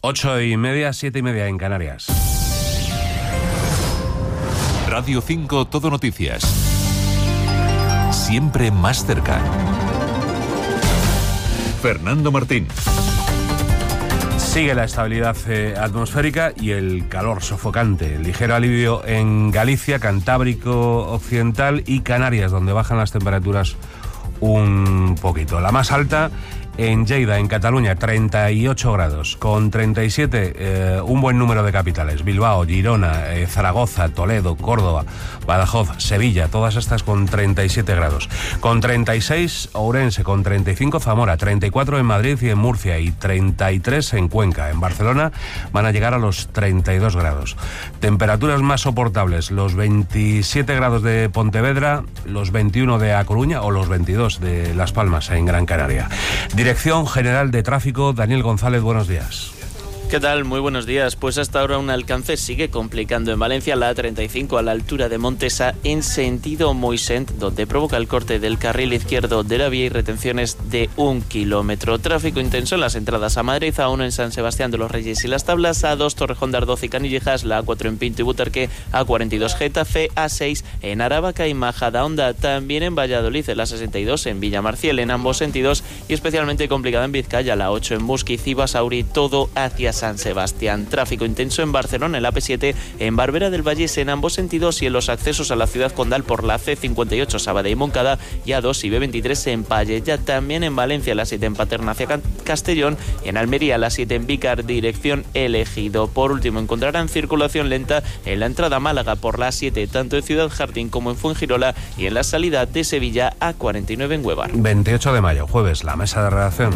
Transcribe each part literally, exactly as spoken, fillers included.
Ocho y media, siete y media en Canarias. Radio cinco Todo Noticias. Siempre más cerca. Fernando Martín. Sigue la estabilidad eh, atmosférica y el calor sofocante. Ligero alivio en Galicia, Cantábrico Occidental y Canarias, donde bajan las temperaturas un poquito. La más alta en Lleida, en Cataluña, treinta y ocho grados, con treinta y siete eh, un buen número de capitales: Bilbao, Girona, eh, Zaragoza, Toledo, Córdoba, Badajoz, Sevilla, todas estas con treinta y siete grados. Con treinta y seis Ourense, con treinta y cinco Zamora, treinta y cuatro en Madrid y en Murcia y treinta y tres en Cuenca. En Barcelona van a llegar a los treinta y dos grados. Temperaturas más soportables: los veintisiete grados de Pontevedra, los veintiuno de A Coruña o los veintidós de Las Palmas en Gran Canaria. Dirección General de Tráfico, Daniel González, buenos días. ¿Qué tal? Muy buenos días. Pues hasta ahora un alcance sigue complicando en Valencia la A treinta y cinco a la altura de Montesa en sentido Moixent, donde provoca el corte del carril izquierdo de la vía y retenciones de un kilómetro. Tráfico intenso en las entradas a Madrid, A uno en San Sebastián de los Reyes y Las Tablas, A dos Torrejón de Ardoz y Canillejas, la A cuatro en Pinto y Butarque, A cuarenta y dos Getafe, A seis en Aravaca y Majadahonda. También en Valladolid, la sesenta y dos en Villamarciel en ambos sentidos y especialmente complicada en Vizcaya, la ocho en Musquiz y Basauri, todo hacia San Sebastián. Tráfico intenso en Barcelona, el A P siete en Barberá del Vallés en ambos sentidos y en los accesos a la ciudad condal por la C cincuenta y ocho Sabadell y Moncada y A dos y B veintitrés en Pallejà. También en Valencia, la siete en Paterna hacia Castellón y en Almería, la siete en Vícar, dirección El Ejido. Por último, encontrarán circulación lenta en la entrada a Málaga por la siete, tanto en Ciudad Jardín como en Fuengirola, y en la salida de Sevilla, A cuarenta y nueve en Huevar. veintiocho de mayo, jueves, la mesa de redacción.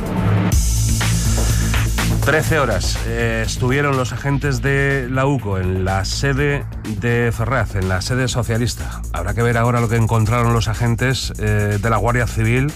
trece horas eh, estuvieron los agentes de la U C O en la sede de Ferraz, en la sede socialista. Habrá que ver ahora lo que encontraron los agentes eh, de la Guardia Civil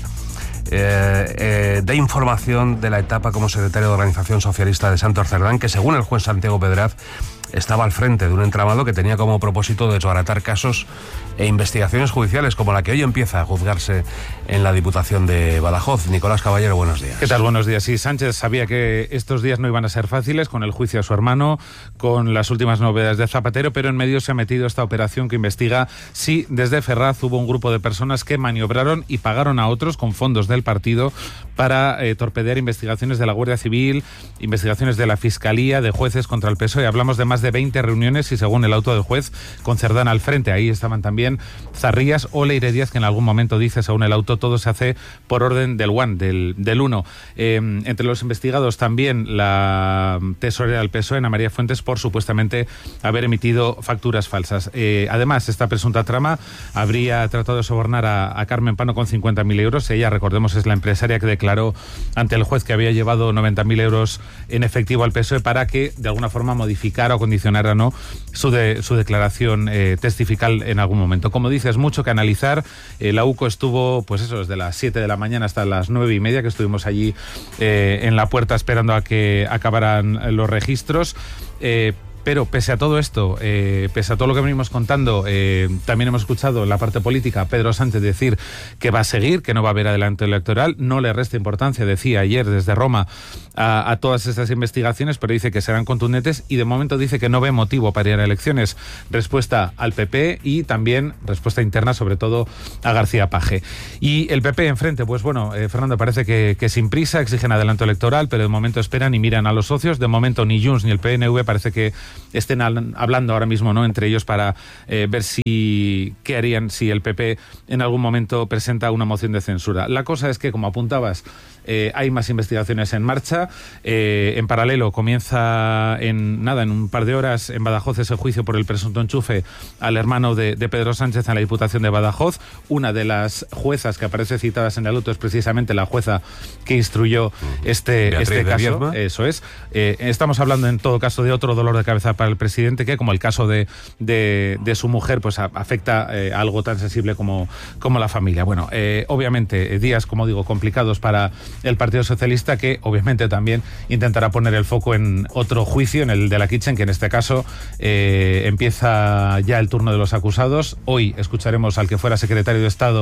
eh, eh, de información de la etapa como secretario de Organización Socialista de Santos Cerdán, que según el juez Santiago Pedraz estaba al frente de un entramado que tenía como propósito desbaratar casos e investigaciones judiciales como la que hoy empieza a juzgarse en la Diputación de Badajoz. Nicolás Caballero, buenos días. ¿Qué tal? Buenos días. Sí, Sánchez sabía que estos días no iban a ser fáciles con el juicio a su hermano, con las últimas novedades de Zapatero, pero en medio se ha metido esta operación que investiga si desde Ferraz hubo un grupo de personas que maniobraron y pagaron a otros con fondos del partido para eh, torpedear investigaciones de la Guardia Civil, investigaciones de la Fiscalía, de jueces contra el P S O E. Hablamos de más de veinte reuniones y, según el auto del juez, con Cerdán al frente. Ahí estaban también Zarrías o Leire Díaz, que en algún momento dice, según el auto, todo se hace por orden del one, del, del uno. Eh, entre los investigados también la tesorera del P S O E, Ana María Fuentes, por supuestamente haber emitido facturas falsas. Eh, además, esta presunta trama habría tratado de sobornar a, a Carmen Pano con cincuenta mil euros. Ella, recordemos, es la empresaria que declaró ante el juez que había llevado noventa mil euros en efectivo al P S O E para que, de alguna forma, modificara o condicionara no su, de, su declaración eh, testifical en algún momento. Como dices, mucho que analizar. Eh, la U C O estuvo, pues eso, desde las siete de la mañana hasta las nueve y media, que estuvimos allí eh, en la puerta esperando a que acabaran los registros. Eh, Pero pese a todo esto, eh, pese a todo lo que venimos contando, eh, también hemos escuchado en la parte política a Pedro Sánchez decir que va a seguir, que no va a haber adelanto electoral. No le resta importancia, decía ayer desde Roma, a, a todas estas investigaciones, pero dice que serán contundentes y de momento dice que no ve motivo para ir a elecciones. Respuesta al P P y también respuesta interna, sobre todo a García Paje. Y el P P enfrente, pues bueno, eh, Fernando, parece que, que sin prisa exigen adelanto electoral, pero de momento esperan y miran a los socios. De momento ni Junts ni el P N V parece que estén al, hablando ahora mismo, ¿no?, entre ellos para eh, ver si qué harían si el P P en algún momento presenta una moción de censura. La cosa es que, como apuntabas, eh, hay más investigaciones en marcha. Eh, en paralelo comienza en nada, en un par de horas en Badajoz ese juicio por el presunto enchufe al hermano de, de Pedro Sánchez en la Diputación de Badajoz. Una de las juezas que aparece citadas en el auto es precisamente la jueza que instruyó este, este caso. Eso es. Eh, estamos hablando en todo caso de otro dolor de cabeza para el presidente, que, como el caso de, de, de su mujer, pues a, afecta eh, a algo tan sensible como, como la familia. Bueno, eh, obviamente días, como digo, complicados para el Partido Socialista, que obviamente también intentará poner el foco en otro juicio, en el de la Kitchen, que en este caso eh, empieza ya el turno de los acusados. Hoy escucharemos al que fuera secretario de Estado,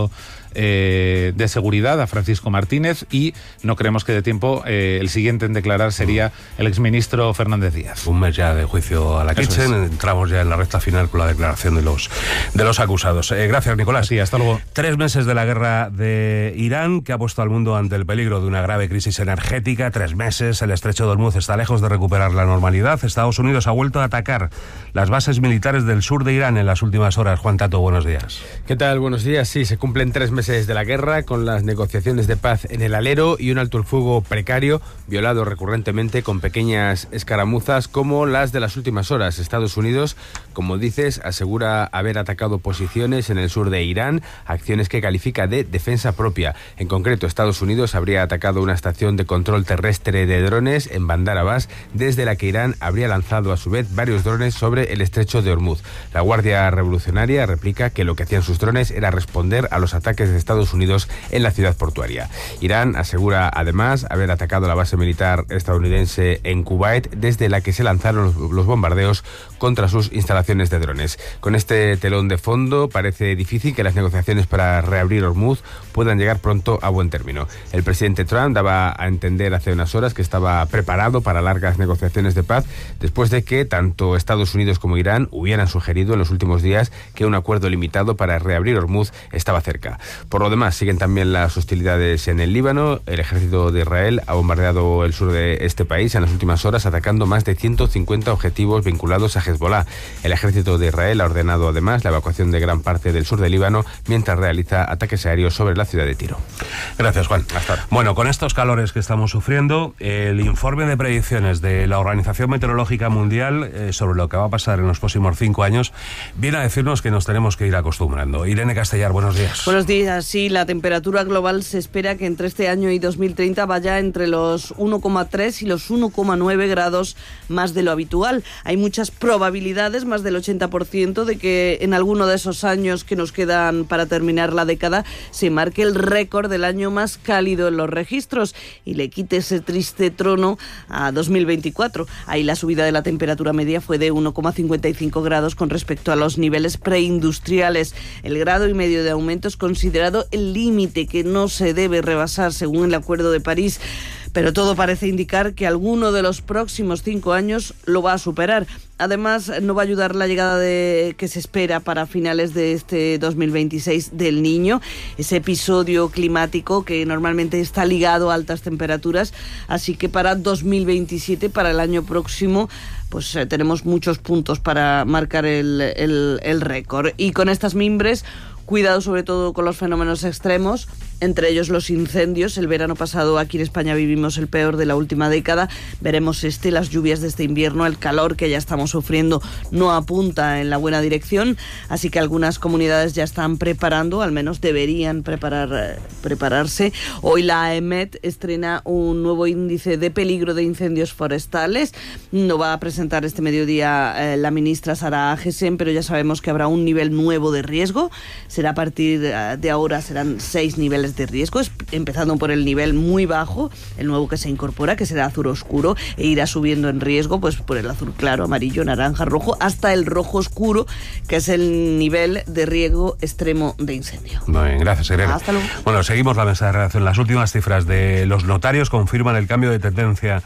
eh, de seguridad, a Francisco Martínez, y no creemos que de tiempo eh, el siguiente en declarar sería el exministro Fernández Díaz. Un mes ya de juicio a la Kitchen, es. Entramos ya en la recta final con la declaración de los, de los acusados. Eh, gracias, Nicolás. Sí, hasta luego. Tres meses de la guerra de Irán, que ha puesto al mundo ante el peligro de una grave crisis energética. Tres meses, el estrecho de Hormuz está lejos de recuperar la normalidad. Estados Unidos ha vuelto a atacar las bases militares del sur de Irán en las últimas horas. Juan Tato, buenos días. ¿Qué tal? Buenos días. Sí, se cumplen tres meses de la guerra, con las negociaciones de paz en el alero y un alto el fuego precario, violado recurrentemente con pequeñas escaramuzas como las de las últimas horas. Estados Unidos, como dices, asegura haber atacado posiciones en el sur de Irán, acciones que califica de defensa propia. En concreto, Estados Unidos habría atacado una estación de control terrestre de drones en Bandar Abbas, desde la que Irán habría lanzado a su vez varios drones sobre el estrecho de Hormuz. La Guardia Revolucionaria replica que lo que hacían sus drones era responder a los ataques de Estados Unidos en la ciudad portuaria. Irán asegura además haber atacado la base militar estadounidense en Kuwait, desde la que se lanzaron los, los bombardeos contra sus instalaciones de drones. Con este telón de fondo, parece difícil que las negociaciones para reabrir Hormuz puedan llegar pronto a buen término. El presidente Trump daba a entender hace unas horas que estaba preparado para largas negociaciones de paz, después de que tanto Estados Unidos como Irán hubieran sugerido en los últimos días que un acuerdo limitado para reabrir Hormuz estaba cerca. Por lo demás, siguen también las hostilidades en el Líbano. El ejército de Israel ha bombardeado el sur de este país en las últimas horas, atacando más de ciento cincuenta objetivos vinculados a Hezbollah. El ejército de Israel ha ordenado además la evacuación de gran parte del sur del Líbano, mientras realiza ataques aéreos sobre la ciudad de Tiro. Gracias, Juan. Hasta ahora. Bueno, con estos calores que estamos sufriendo, el informe de predicciones de la Organización Meteorológica Mundial eh, sobre lo que va a pasar en los próximos cinco años viene a decirnos que nos tenemos que ir acostumbrando. Irene Castellar, buenos días. Buenos días. Sí, la temperatura global se espera que entre este año y dos mil treinta vaya entre los uno coma tres y los uno coma nueve grados más de lo habitual. Hay muchas probabilidades, más del ochenta por ciento, de que en alguno de esos años que nos quedan para terminar la década se marque el récord del año más cálido en los registros y le quite ese triste trono a dos mil veinticuatro. Ahí la subida de la temperatura media fue de uno coma cincuenta y cinco grados con respecto a los niveles preindustriales. El grado y medio de aumento es considerado el límite que no se debe rebasar según el Acuerdo de París, pero todo parece indicar que alguno de los próximos cinco años lo va a superar. Además, no va a ayudar la llegada de que se espera para finales de este dos mil veintiséis del Niño, ese episodio climático que normalmente está ligado a altas temperaturas. Así que para dos mil veintisiete, para el año próximo, pues eh, tenemos muchos puntos para marcar el, el, el récord. Y con estas mimbres, cuidado sobre todo con los fenómenos extremos, entre ellos los incendios. El verano pasado aquí en España vivimos el peor de la última década. Veremos este, las lluvias de este invierno, el calor que ya estamos sufriendo no apunta en la buena dirección, así que algunas comunidades ya están preparando, al menos deberían preparar, eh, prepararse. Hoy la AEMET estrena un nuevo índice de peligro de incendios forestales. No va a presentar este mediodía eh, la ministra Sara Agesen, pero ya sabemos que habrá un nivel nuevo de riesgo. Será a partir de ahora, serán seis niveles de riesgo, empezando por el nivel muy bajo, el nuevo que se incorpora, que será azul oscuro, e irá subiendo en riesgo pues por el azul claro, amarillo, naranja, rojo, hasta el rojo oscuro, que es el nivel de riesgo extremo de incendio. Muy bien, gracias, Irene. Hasta luego. Bueno, seguimos la mesa de redacción. Las últimas cifras de los notarios confirman el cambio de tendencia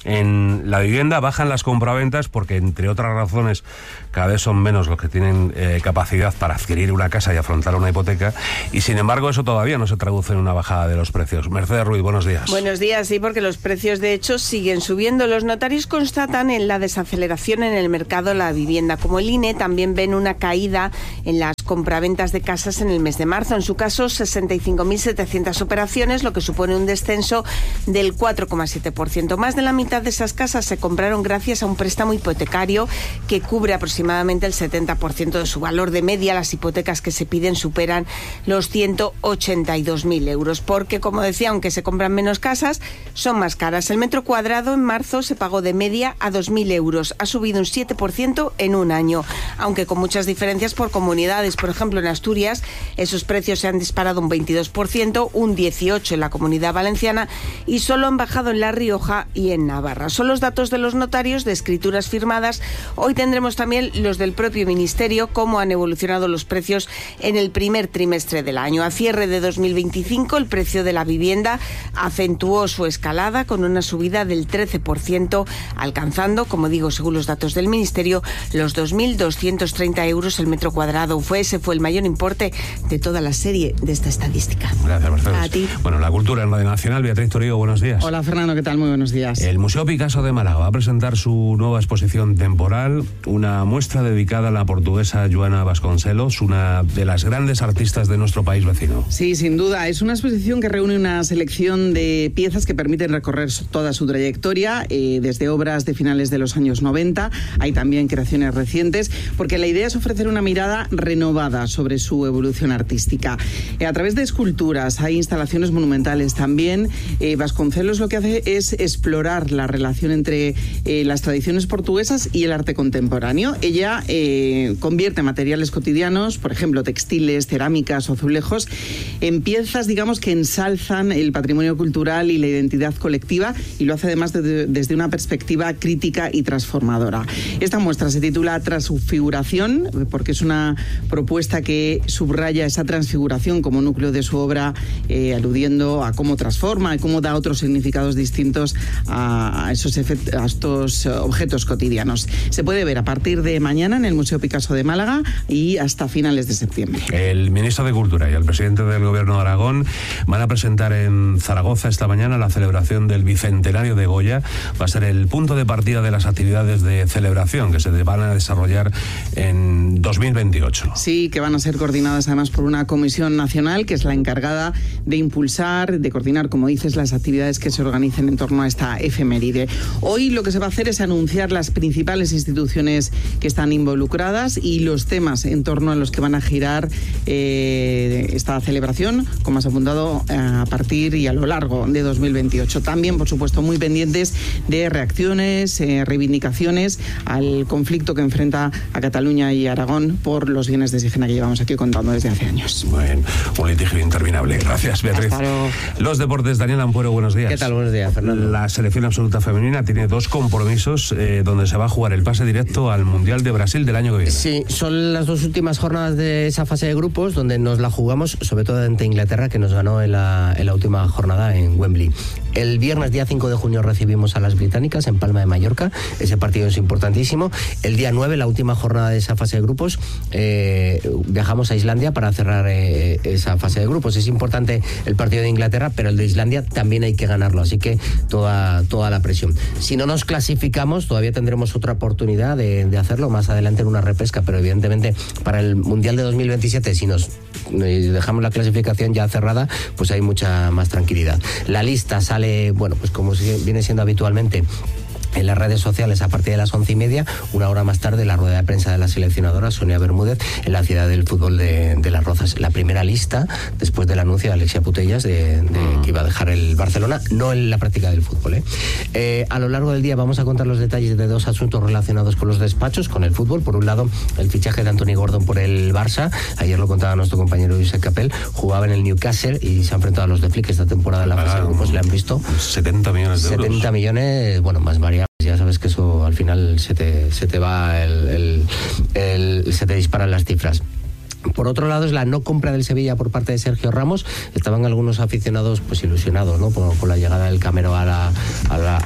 en la vivienda. Bajan las compraventas porque, entre otras razones, cada vez son menos los que tienen eh, capacidad para adquirir una casa y afrontar una hipoteca, y sin embargo eso todavía no se traduce en una bajada de los precios. Mercedes Ruiz, buenos días. Buenos días, sí, porque los precios de hecho siguen subiendo. Los notarios constatan en la desaceleración en el mercado de la vivienda. Como el I N E, también ven una caída en las compraventas de casas en el mes de marzo. En su caso, sesenta y cinco mil setecientas operaciones, lo que supone un descenso del cuatro coma siete por ciento. Más de la mitad de esas casas se compraron gracias a un préstamo hipotecario que cubre aproximadamente el setenta por ciento de su valor. De media, las hipotecas que se piden superan los ciento ochenta y dos dos mil euros, porque, como decía, aunque se compran menos casas, son más caras. El metro cuadrado en marzo se pagó de media a dos mil euros, ha subido un siete por ciento en un año, aunque con muchas diferencias por comunidades. Por ejemplo, en Asturias esos precios se han disparado un veintidós por ciento, un dieciocho por ciento en la Comunidad Valenciana y solo han bajado en La Rioja y en Navarra. Son los datos de los notarios de escrituras firmadas. Hoy tendremos también los del propio Ministerio, cómo han evolucionado los precios en el primer trimestre del año. A cierre de dos mil veinticinco, el precio de la vivienda acentuó su escalada con una subida del trece por ciento, alcanzando, como digo, según los datos del Ministerio, los dos mil doscientos treinta euros el metro cuadrado. Fue ese fue el mayor importe de toda la serie de esta estadística. Gracias, Mercedes. A ti. Bueno, la cultura en Radio Nacional. Beatriz Torío, buenos días. Hola, Fernando, ¿qué tal? Muy buenos días. El Museo Picasso de Málaga va a presentar su nueva exposición temporal, una muestra dedicada a la portuguesa Joana Vasconcelos, una de las grandes artistas de nuestro país vecino. Sí, sin duda. Es una exposición que reúne una selección de piezas que permiten recorrer toda su trayectoria, eh, desde obras de finales de los años noventa, hay también creaciones recientes, porque la idea es ofrecer una mirada renovada sobre su evolución artística. Eh, a través de esculturas, hay instalaciones monumentales también. Eh, Vasconcelos lo que hace es explorar la relación entre eh, las tradiciones portuguesas y el arte contemporáneo. Ella eh, convierte materiales cotidianos, por ejemplo, textiles, cerámicas o azulejos, en piezas, digamos, que ensalzan el patrimonio cultural y la identidad colectiva, y lo hace además de, desde una perspectiva crítica y transformadora. Esta muestra se titula Transfiguración, porque es una propuesta que subraya esa transfiguración como núcleo de su obra, eh, aludiendo a cómo transforma y cómo da otros significados distintos a, a, esos efect- a estos objetos cotidianos. Se puede ver a partir de mañana en el Museo Picasso de Málaga y hasta finales de septiembre. El ministro de Cultura y el presidente del Gobierno de Aragón van a presentar en Zaragoza esta mañana la celebración del Bicentenario de Goya. Va a ser el punto de partida de las actividades de celebración que se van a desarrollar en dos mil veintiocho. Sí, que van a ser coordinadas además por una comisión nacional que es la encargada de impulsar, de coordinar, como dices, las actividades que se organicen en torno a esta efeméride. Hoy lo que se va a hacer es anunciar las principales instituciones que están involucradas y los temas en torno a los que van a girar eh, esta celebración, como has apuntado, eh, a partir y a lo largo de dos mil veintiocho. También, por supuesto, muy pendientes de reacciones, eh, reivindicaciones al conflicto que enfrenta a Cataluña y Aragón por los bienes de Sigena que llevamos aquí contando desde hace años. Bueno, un litigio interminable. Gracias, Beatriz. Los deportes, Daniel Ampuero, buenos días. ¿Qué tal? Buenos días, Fernando. La selección absoluta femenina tiene dos compromisos eh, donde se va a jugar el pase directo al Mundial de Brasil del año que viene. Sí, son las dos últimas jornadas de esa fase de grupos donde nos la jugamos, sobre todo ante Inglaterra, que nos ganó en la, en la última jornada en Wembley. El viernes, día cinco de junio, recibimos a las británicas en Palma de Mallorca. Ese partido es importantísimo. El día nueve, la última jornada de esa fase de grupos, eh, viajamos a Islandia para cerrar eh, esa fase de grupos. Es importante el partido de Inglaterra, pero el de Islandia también hay que ganarlo, así que toda, toda la presión. Si no nos clasificamos, todavía tendremos otra oportunidad de, de hacerlo más adelante en una repesca, pero evidentemente para el Mundial de dos mil veintisiete, si nos dejamos la clasificación ya cerrada, pues hay mucha más tranquilidad. La lista sale, bueno, pues como viene siendo habitualmente en las redes sociales a partir de las once y media, una hora más tarde la rueda de prensa de la seleccionadora Sonia Bermúdez en la ciudad del fútbol de, de Las Rozas. La primera lista después del anuncio de Alexia Putellas de, de que iba a dejar el Barcelona, no en la práctica del fútbol. ¿eh? Eh, a lo largo del día vamos a contar los detalles de dos asuntos relacionados con los despachos, con el fútbol. Por un lado, el fichaje de Anthony Gordon por el Barça. Ayer lo contaba nuestro compañero Josep Capel, jugaba en el Newcastle y se ha enfrentado a los de Flick esta temporada en la fase de grupos. Le han visto setenta millones de euros. setenta millones, bueno, más variables. Ya sabes que eso al final se te, se te va, el, el, el, se te disparan las cifras. Por otro lado, es la no compra del Sevilla por parte de Sergio Ramos. Estaban algunos aficionados pues ilusionados, ¿no? Por, por la llegada del Camero a la, a la,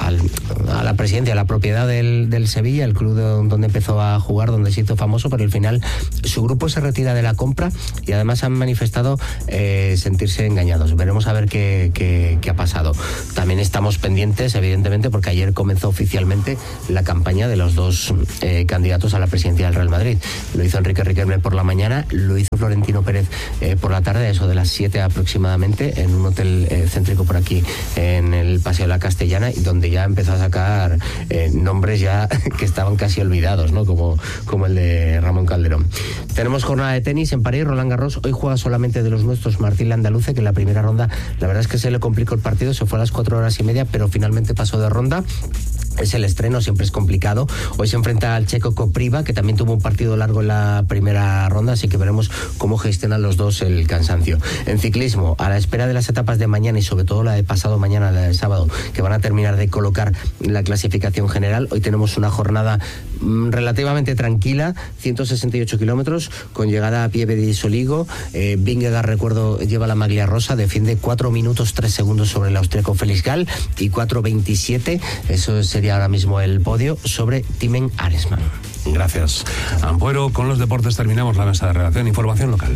a la presidencia, a la propiedad del, del Sevilla, el club de, donde empezó a jugar, donde se hizo famoso, pero al final su grupo se retira de la compra y además han manifestado eh, sentirse engañados. Veremos a ver qué, qué, qué ha pasado. También estamos pendientes, evidentemente, porque ayer comenzó oficialmente la campaña de los dos eh, candidatos a la presidencia del Real Madrid. Lo hizo Enrique Riquelme por la mañana, lo hizo Florentino Pérez eh, por la tarde, eso de las siete aproximadamente, en un hotel eh, céntrico por aquí, en el Paseo de la Castellana, y donde ya empezó a sacar eh, nombres ya que estaban casi olvidados, ¿no? Como, como el de Ramón Calderón. Tenemos jornada de tenis en París, Roland Garros. Hoy juega solamente de los nuestros Martín Landaluce, que en la primera ronda la verdad es que se le complicó el partido, se fue a las cuatro horas y media, pero finalmente pasó de ronda. Es el estreno, siempre es complicado. Hoy se enfrenta al checo Kopriva, que también tuvo un partido largo en la primera ronda, así que veremos cómo gestionan los dos el cansancio. En ciclismo, a la espera de las etapas de mañana y sobre todo la de pasado mañana, la del sábado, que van a terminar de colocar la clasificación general, hoy tenemos una jornada mmm, relativamente tranquila, ciento sesenta y ocho kilómetros, con llegada a Pieve di Soligo. Eh, Vingegaard, recuerdo, lleva la maglia rosa, defiende cuatro minutos tres segundos sobre el austríaco Felix Gall y cuatro veintisiete, eso sería ahora mismo el podio, sobre Timen Aresman. Gracias, Ampuero. Con los deportes terminamos la mesa de redacción. Información local.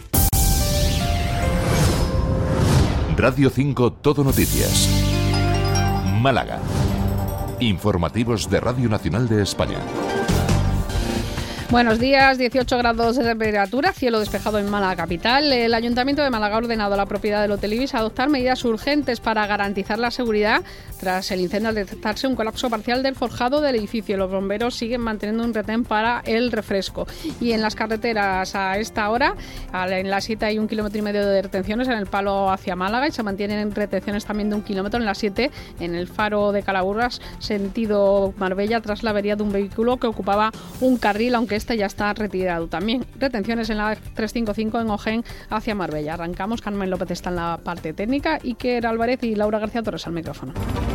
Radio cinco Todo Noticias. Málaga. Informativos de Radio Nacional de España. Buenos días, dieciocho grados de temperatura, cielo despejado en Málaga capital. El Ayuntamiento de Málaga ha ordenado a la propiedad del Hotel Ibis a adoptar medidas urgentes para garantizar la seguridad tras el incendio al detectarse un colapso parcial del forjado del edificio. Los bomberos siguen manteniendo un retén para el refresco. Y en las carreteras a esta hora, en la siete hay un kilómetro y medio de retenciones en el palo hacia Málaga y se mantienen retenciones también de un kilómetro en la siete en el faro de Calaburras, sentido Marbella, tras la avería de un vehículo que ocupaba un carril, aunque este ya está retirado. También retenciones en la trescientos cincuenta y cinco en Ojén hacia Marbella. Arrancamos. Carmen López está en la parte técnica, Iker Álvarez y Laura García Torres al micrófono.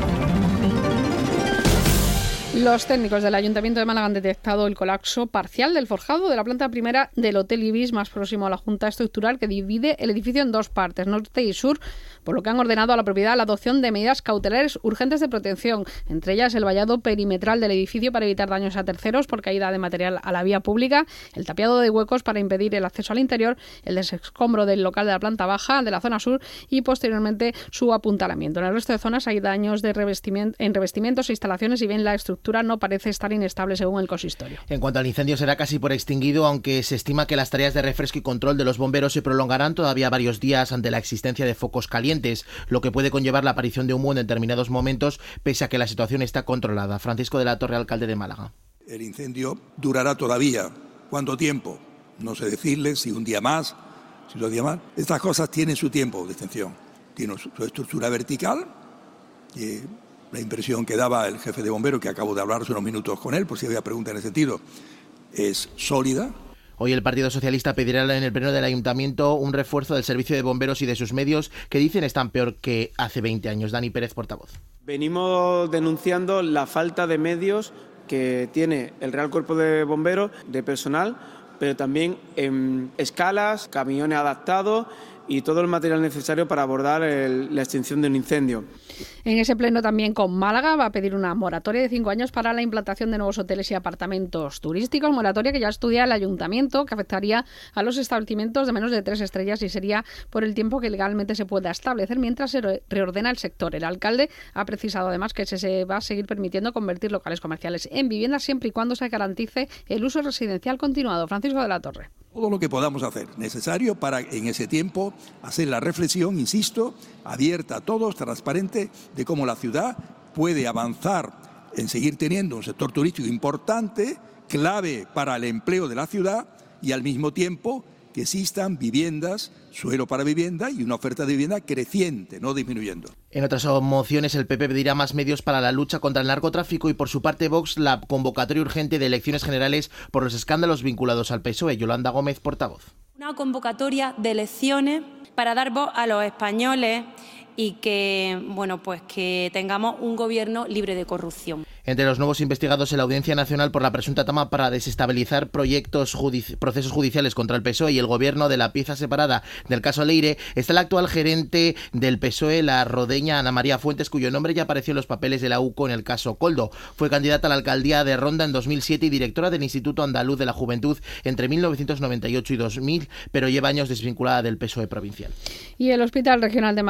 Los técnicos del Ayuntamiento de Málaga han detectado el colapso parcial del forjado de la planta primera del Hotel Ibis, más próximo a la Junta Estructural, que divide el edificio en dos partes, norte y sur, por lo que han ordenado a la propiedad la adopción de medidas cautelares urgentes de protección, entre ellas el vallado perimetral del edificio para evitar daños a terceros por caída de material a la vía pública, el tapiado de huecos para impedir el acceso al interior, el desescombro del local de la planta baja, de la zona sur, y posteriormente su apuntalamiento. En el resto de zonas hay daños de revestimiento, en revestimientos e instalaciones, y bien la estructura no parece estar inestable según el consistorio. En cuanto al incendio, será casi por extinguido, aunque se estima que las tareas de refresco y control de los bomberos se prolongarán todavía varios días ante la existencia de focos calientes, lo que puede conllevar la aparición de humo en determinados momentos, pese a que la situación está controlada. Francisco de la Torre, alcalde de Málaga. El incendio durará todavía. ¿Cuánto tiempo? No sé decirle, si un día más, si dos días más. Estas cosas tienen su tiempo de extensión. Tiene su, su estructura vertical, y la impresión que daba el jefe de bomberos, que acabo de hablar hace unos minutos con él, por si había preguntas en ese sentido, es sólida. Hoy el Partido Socialista pedirá en el pleno del Ayuntamiento un refuerzo del servicio de bomberos y de sus medios, que dicen están peor que hace veinte años. Dani Pérez, portavoz. Venimos denunciando la falta de medios que tiene el Real Cuerpo de Bomberos, de personal, pero también en escalas, camiones adaptados y todo el material necesario para abordar el, la extinción de un incendio. En ese pleno también con Málaga va a pedir una moratoria de cinco años para la implantación de nuevos hoteles y apartamentos turísticos, moratoria que ya estudia el Ayuntamiento, que afectaría a los establecimientos de menos de tres estrellas y sería por el tiempo que legalmente se pueda establecer mientras se re- reordena el sector. El alcalde ha precisado además que se, se va a seguir permitiendo convertir locales comerciales en viviendas siempre y cuando se garantice el uso residencial continuado. Francisco de la Torre. Todo lo que podamos hacer necesario para en ese tiempo hacer la reflexión, insisto, abierta a todos, transparente, de cómo la ciudad puede avanzar en seguir teniendo un sector turístico importante, clave para el empleo de la ciudad, y al mismo tiempo que existan viviendas, suelo para vivienda y una oferta de vivienda creciente, no disminuyendo. En otras mociones, el P P pedirá más medios para la lucha contra el narcotráfico y, por su parte, Vox, la convocatoria urgente de elecciones generales por los escándalos vinculados al P S O E. Yolanda Gómez, portavoz. Una convocatoria de elecciones para dar voz a los españoles y que, bueno, pues que tengamos un gobierno libre de corrupción. Entre los nuevos investigados en la Audiencia Nacional por la presunta trama para desestabilizar proyectos judici- procesos judiciales contra el P S O E y el gobierno de la pieza separada del caso Leire está el actual gerente del P S O E, la rodeña Ana María Fuentes, cuyo nombre ya apareció en los papeles de la U C O en el caso Coldo. Fue candidata a la alcaldía de Ronda en dos mil siete y directora del Instituto Andaluz de la Juventud entre mil novecientos noventa y ocho y dos mil, pero lleva años desvinculada del P S O E provincial. Y el Hospital Regional de Málaga atendió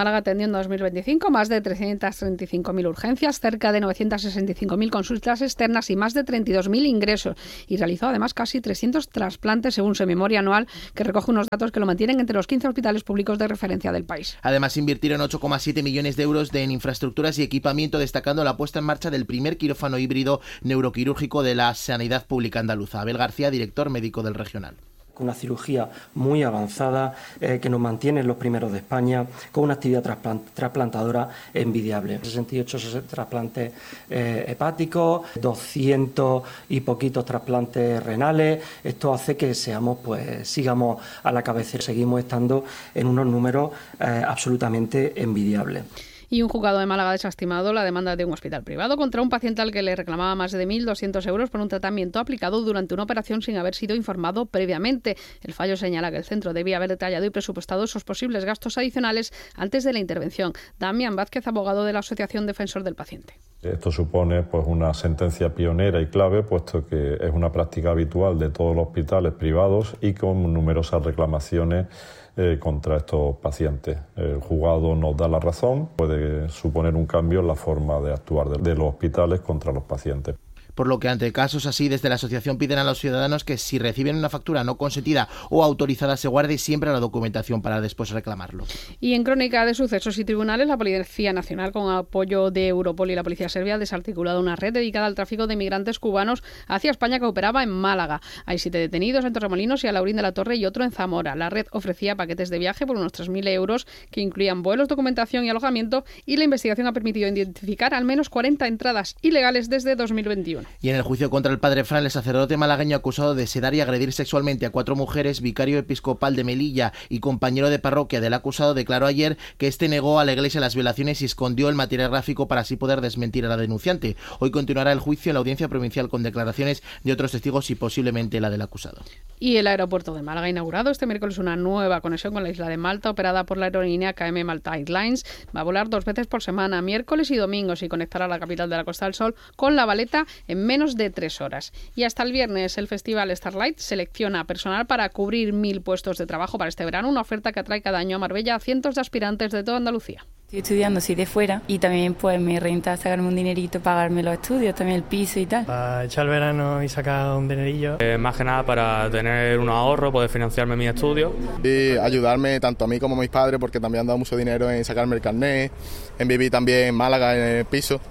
en dos mil veinticinco, más de trescientas treinta y cinco mil urgencias, cerca de novecientas sesenta y cinco mil consultas externas y más de treinta y dos mil ingresos. Y realizó además casi trescientos trasplantes según su memoria anual, que recoge unos datos que lo mantienen entre los quince hospitales públicos de referencia del país. Además, invirtieron ocho coma siete millones de euros de, en infraestructuras y equipamiento, destacando la puesta en marcha del primer quirófano híbrido neuroquirúrgico de la Sanidad Pública Andaluza. Abel García, director médico del regional. Una cirugía muy avanzada eh, que nos mantiene en los primeros de España, con una actividad trasplant trasplantadora envidiable. sesenta y ocho trasplantes eh, hepáticos, doscientos y poquitos trasplantes renales. Esto hace que seamos, pues, sigamos a la cabecera. Seguimos estando en unos números eh, absolutamente envidiables. Y un juzgado de Málaga ha desestimado la demanda de un hospital privado contra un paciente al que le reclamaba más de mil doscientos euros por un tratamiento aplicado durante una operación sin haber sido informado previamente. El fallo señala que el centro debía haber detallado y presupuestado esos posibles gastos adicionales antes de la intervención. Damián Vázquez, abogado de la Asociación Defensor del Paciente. Esto supone, pues, una sentencia pionera y clave, puesto que es una práctica habitual de todos los hospitales privados y con numerosas reclamaciones eh, contra estos pacientes. El juzgado nos da la razón, puede suponer un cambio en la forma de actuar de, de los hospitales contra los pacientes. Por lo que ante casos así, desde la asociación piden a los ciudadanos que si reciben una factura no consentida o autorizada se guarde siempre la documentación para después reclamarlo. Y en crónica de sucesos y tribunales, la Policía Nacional, con apoyo de Europol y la Policía Serbia, ha desarticulado una red dedicada al tráfico de migrantes cubanos hacia España que operaba en Málaga. Hay siete detenidos en Torremolinos y Alaurín de la Torre y otro en Zamora. La red ofrecía paquetes de viaje por unos tres mil euros que incluían vuelos, documentación y alojamiento, y la investigación ha permitido identificar al menos cuarenta entradas ilegales desde dos mil veintiuno. Y en el juicio contra el padre Fran, el sacerdote malagueño acusado de sedar y agredir sexualmente a cuatro mujeres, vicario episcopal de Melilla y compañero de parroquia del acusado, declaró ayer que este negó a la iglesia las violaciones y escondió el material gráfico para así poder desmentir a la denunciante. Hoy continuará el juicio en la audiencia provincial con declaraciones de otros testigos y posiblemente la del acusado. Y el aeropuerto de Málaga ha inaugurado este miércoles una nueva conexión con la isla de Malta, operada por la aerolínea K M Malta Airlines. Va a volar dos veces por semana, miércoles y domingos, y conectará la capital de la Costa del Sol con La Valeta en menos de tres horas. Y hasta el viernes el Festival Starlight selecciona personal para cubrir mil puestos de trabajo para este verano, una oferta que atrae cada año a Marbella a cientos de aspirantes de toda Andalucía. Estoy estudiando, soy de fuera, y también pues me renta sacarme un dinerito, pagarme los estudios, también el piso y tal. Para echar el verano y sacar un dinerillo. Eh, más que nada para tener unos ahorros, poder financiarme mis estudios. Y ayudarme tanto a mí como a mis padres, porque también han dado mucho dinero en sacarme el carnet, en vivir también en Málaga, en el piso.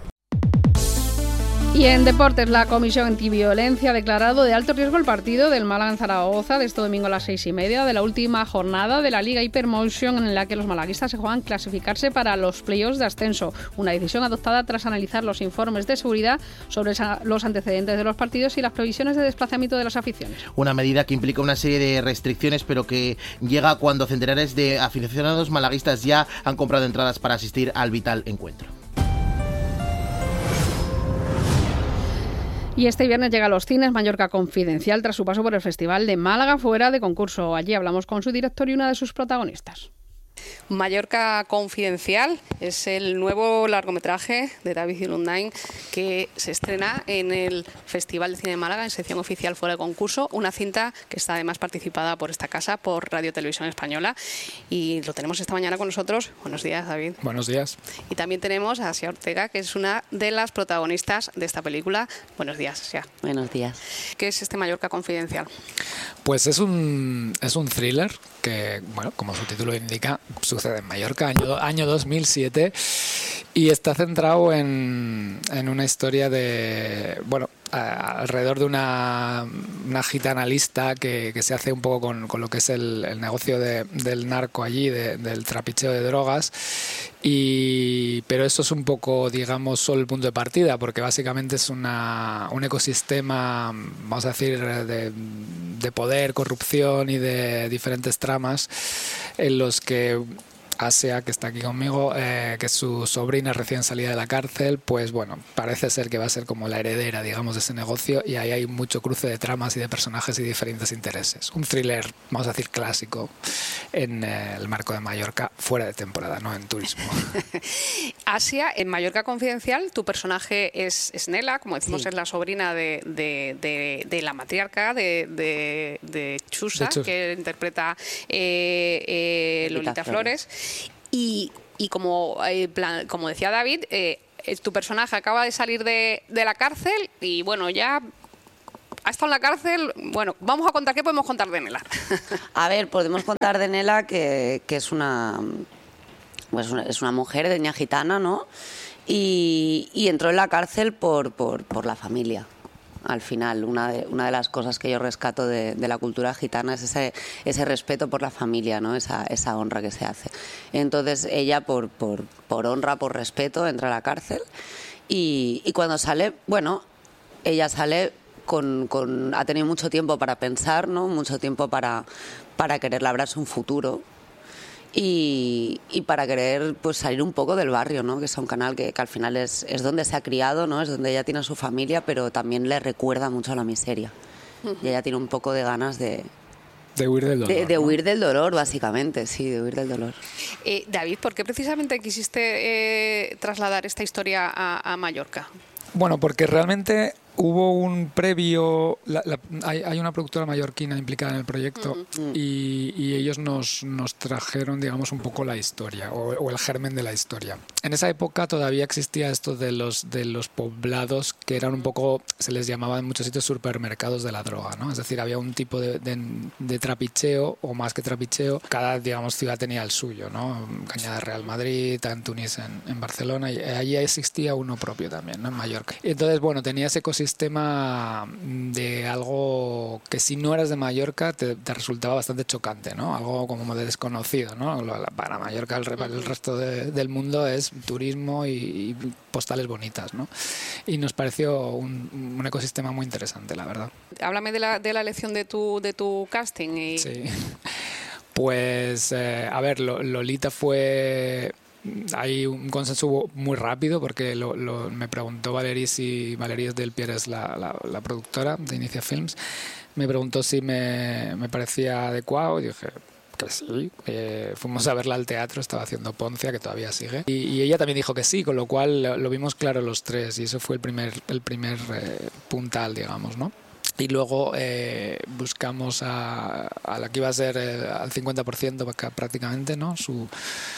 Y en deportes, la Comisión Antiviolencia ha declarado de alto riesgo el partido del Málaga en Zaragoza de este domingo a las seis y media de la última jornada de la Liga Hypermotion, en la que los malaguistas se juegan clasificarse para los playoffs de ascenso. Una decisión adoptada tras analizar los informes de seguridad sobre los antecedentes de los partidos y las previsiones de desplazamiento de las aficiones. Una medida que implica una serie de restricciones, pero que llega cuando centenares de aficionados malaguistas ya han comprado entradas para asistir al vital encuentro. Y este viernes llega a los cines Mallorca Confidencial tras su paso por el Festival de Málaga fuera de concurso. Allí hablamos con su director y una de sus protagonistas. Mallorca Confidencial es el nuevo largometraje de David Irundain que se estrena en el Festival de Cine de Málaga en sección oficial fuera de concurso, una cinta que está además participada por esta casa, por Radio Televisión Española, y lo tenemos esta mañana con nosotros. Buenos días, David. Buenos días. Y también tenemos a Asia Ortega, que es una de las protagonistas de esta película. Buenos días, Asia. Buenos días. ¿Qué es este Mallorca Confidencial? Pues es un, es un thriller que, bueno, como su título indica, sucede en Mallorca, año, año dos mil siete, y está centrado en, en una historia de, bueno, a, alrededor de una, una gitana lista que, que se hace un poco con, con lo que es el, el negocio de, del narco allí, de, del trapicheo de drogas, y pero eso es un poco, digamos, solo el punto de partida, porque básicamente es una, un ecosistema, vamos a decir, de, de poder, corrupción y de diferentes tramas en los que Asia, que está aquí conmigo, eh, que es su sobrina recién salida de la cárcel, pues bueno, parece ser que va a ser como la heredera, digamos, de ese negocio, y ahí hay mucho cruce de tramas y de personajes y diferentes intereses. Un thriller, vamos a decir, clásico en eh, el marco de Mallorca, fuera de temporada, no en turismo. Asia, en Mallorca Confidencial, tu personaje es, es Nela, como decimos, sí. Es la sobrina de, de, de, de la matriarca de, de, de Chusa, de Chus. que interpreta eh, eh, Lolita, Lolita Flores. Flores. Y y como, eh, plan, como decía David, eh, tu personaje acaba de salir de, de la cárcel y bueno, ya ha estado en la cárcel. Bueno, vamos a contar, ¿qué podemos contar de Nela? A ver, podemos contar de Nela que, que es una, pues una, es una mujer de etnia gitana, ¿no? Y, y entró en la cárcel por, por, por la familia. Al final, una de, una de las cosas que yo rescato de, de la cultura gitana es ese, ese respeto por la familia, ¿no? Esa, esa honra que se hace. Entonces ella, por, por, por honra, por respeto, entra a la cárcel y, y cuando sale, bueno, ella sale con, con... ha tenido mucho tiempo para pensar, ¿no? Mucho tiempo para, para querer labrarse un futuro. Y, y para querer pues salir un poco del barrio, ¿no? Que es un canal que, que al final es, es donde se ha criado, ¿no? Es donde ella tiene a su familia, pero también le recuerda mucho a la miseria. Uh-huh. Y ella tiene un poco de ganas de... De huir del dolor. De, de ¿no? huir del dolor, básicamente, sí, de huir del dolor. Eh, David, ¿por qué precisamente quisiste eh, trasladar esta historia a, a Mallorca? Bueno, porque realmente hubo un previo, la, la, hay, hay una productora mallorquina implicada en el proyecto uh-huh. y, y ellos nos, nos trajeron, digamos, un poco la historia o, o el germen de la historia. En esa época todavía existía esto de los, de los poblados que eran un poco, se les llamaba en muchos sitios supermercados de la droga, ¿no? Es decir, había un tipo de, de, de trapicheo o más que trapicheo, cada, digamos, ciudad tenía el suyo, ¿no? Cañada Real Madrid, Antúnez en, en Barcelona, y allí existía uno propio también, ¿no? En Mallorca. Y entonces, bueno, tenía ese ecosistema sistema de algo que si no eras de Mallorca te, te resultaba bastante chocante, ¿no? Algo como de desconocido, ¿no? Para Mallorca el, el resto de, del mundo es turismo y, y postales bonitas, ¿no? Y nos pareció un, un ecosistema muy interesante, la verdad. Háblame de la, de la elección de tu, de tu casting. Y... Sí. Pues, eh, a ver, Lolita fue... Hay un consenso muy rápido porque lo, lo, me preguntó Valeris y Valeris del Pierre es la, la, la productora de Inicia Films, me preguntó si me, me parecía adecuado y dije que sí. Eh, fuimos a verla al teatro, estaba haciendo Poncia, que todavía sigue, y, y ella también dijo que sí, con lo cual lo, lo vimos claro los tres y eso fue el primer, el primer eh, puntal, digamos, ¿no? Y luego eh, buscamos a, a la que iba a ser eh, al cincuenta por ciento prácticamente, ¿no? Su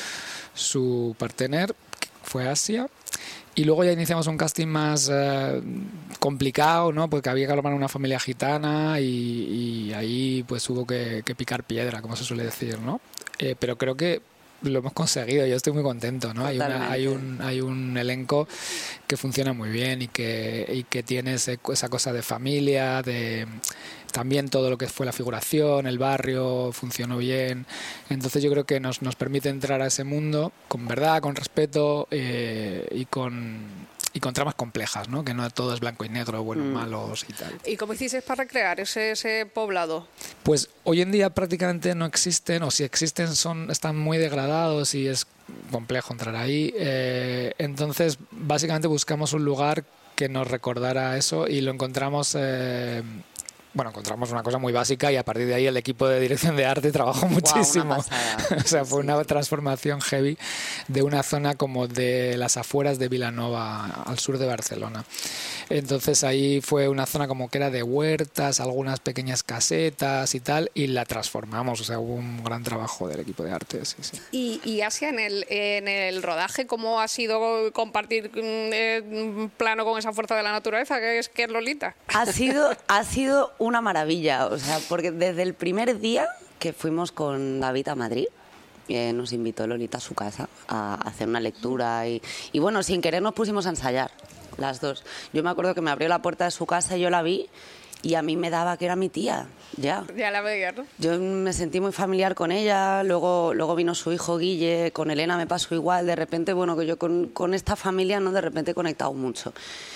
su partener, que fue Asia, y luego ya iniciamos un casting más eh, complicado, ¿no? Porque había que armar una familia gitana y, y ahí pues hubo que, que picar piedra, como se suele decir, ¿no? Eh, pero creo que lo hemos conseguido, yo estoy muy contento, ¿no? Hay, una, hay, un, hay un elenco que funciona muy bien y que, y que tiene ese, esa cosa de familia, de... También todo lo que fue la figuración, el barrio, funcionó bien. Entonces yo creo que nos, nos permite entrar a ese mundo con verdad, con respeto eh, y con y con tramas complejas, ¿no? Que no todo es blanco y negro, buenos, mm. malos y tal. ¿Y cómo hiciste para recrear ese, ese poblado? Pues hoy en día prácticamente no existen, o si existen son están muy degradados y es complejo entrar ahí. Eh, entonces básicamente buscamos un lugar que nos recordara eso y lo encontramos... Eh, Bueno, encontramos una cosa muy básica y a partir de ahí el equipo de dirección de arte trabajó muchísimo. Wow, o sea, fue una transformación heavy de una zona como de las afueras de Vilanova, al sur de Barcelona. Entonces ahí fue una zona como que era de huertas, algunas pequeñas casetas y tal, y la transformamos. O sea, hubo un gran trabajo del equipo de arte. Sí, sí. Y, y Asia, en el, en el rodaje, ¿cómo ha sido compartir eh, plano con esa fuerza de la naturaleza que es, que es Lolita? Ha sido, ha sido una maravilla, o sea, porque desde el primer día que fuimos con David a Madrid, eh, nos invitó Lolita a su casa a hacer una lectura y, y bueno, sin querer nos pusimos a ensayar las dos. Yo me acuerdo que me abrió la puerta de su casa y yo la vi y a mí me daba que era mi tía, ya. Ya la veía, ¿no? Yo me sentí muy familiar con ella, luego, luego vino su hijo Guille, con Elena me pasó igual, de repente, bueno, que yo con, con esta familia, ¿no? De repente he conectado mucho.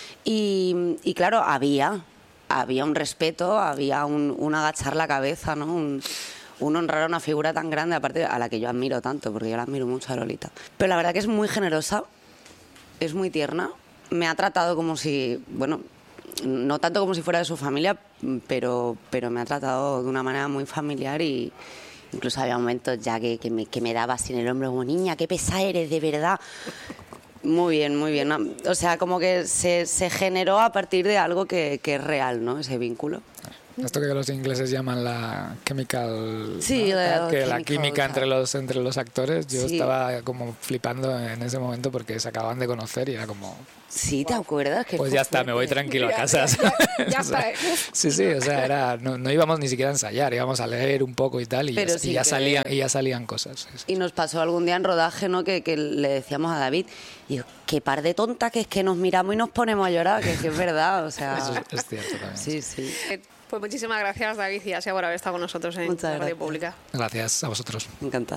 Y, y claro, había... había un respeto, había un, un agachar la cabeza, ¿no? Un, un honrar a una figura tan grande, aparte a la que yo admiro tanto, porque yo la admiro mucho a Lolita. Pero la verdad que es muy generosa, es muy tierna, me ha tratado como si, bueno, no tanto como si fuera de su familia, pero, pero me ha tratado de una manera muy familiar y incluso había momentos ya que, que, me, que me daba así en el hombro como, niña, qué pesada eres, de verdad. Muy bien, muy bien. O sea, como que se, se generó a partir de algo que, que es real, ¿no? Ese vínculo. Esto que los ingleses llaman la chemical... Sí, ¿no? la que la chemical, química entre los, entre los actores. Yo Sí. estaba como flipando en ese momento porque se acababan de conocer y era como... Sí, ¿te acuerdas? Que Pues fue ya está, me voy fuerte. tranquilo a Ya, casa. ya, ya O sea, está. sí, sí, o sea, era, no, no íbamos ni siquiera a ensayar, íbamos a leer un poco y tal, y, Pero ya, y sin ya querer. salían, y ya salían cosas. sí, sí. Y nos pasó algún día en rodaje, ¿no? Que, que le decíamos a David, y yo, qué par de tontas que es que nos miramos y nos ponemos a llorar, que, que es verdad, o sea... Eso es, es cierto también. Sí, sí. Eh, Pues muchísimas gracias, David y Asia, por haber estado con nosotros en Muchas la Radio gracias. Pública. Gracias a vosotros. Encantada.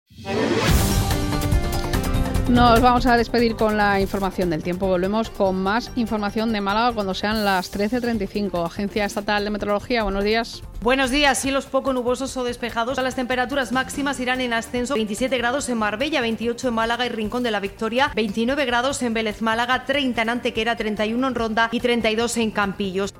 Nos vamos a despedir con la información del tiempo. Volvemos con más información de Málaga cuando sean las trece treinta y cinco. Agencia Estatal de Meteorología, buenos días. Buenos días, cielos poco nubosos o despejados. Las temperaturas máximas irán en ascenso. veintisiete grados en Marbella, veintiocho en Málaga y Rincón de la Victoria, veintinueve grados en Vélez Málaga, treinta en Antequera, treinta y uno en Ronda y treinta y dos en Campillos.